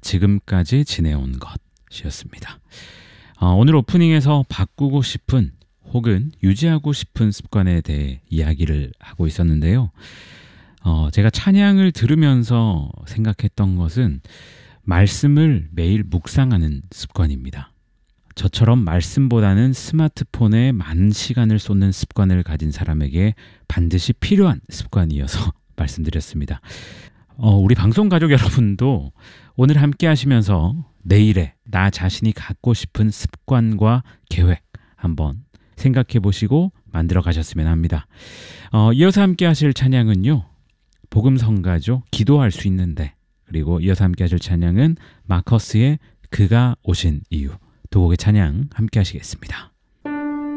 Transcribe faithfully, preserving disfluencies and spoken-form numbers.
지금까지 지내온 것이었습니다. 어, 오늘 오프닝에서 바꾸고 싶은 혹은 유지하고 싶은 습관에 대해 이야기를 하고 있었는데요. 어, 제가 찬양을 들으면서 생각했던 것은 말씀을 매일 묵상하는 습관입니다. 저처럼 말씀보다는 스마트폰에 많은 시간을 쏟는 습관을 가진 사람에게 반드시 필요한 습관이어서 말씀드렸습니다. 어, 우리 방송 가족 여러분도 오늘 함께 하시면서 내일의 나 자신이 갖고 싶은 습관과 계획 한번 생각해 보시고 만들어 가셨으면 합니다. 어, 이어서 함께 하실 찬양은요. 복음성가죠. 기도할 수 있는데. 그리고 이어서 함께 하실 찬양은 마커스의 그가 오신 이유. 두 곡의 찬양 함께 하시겠습니다.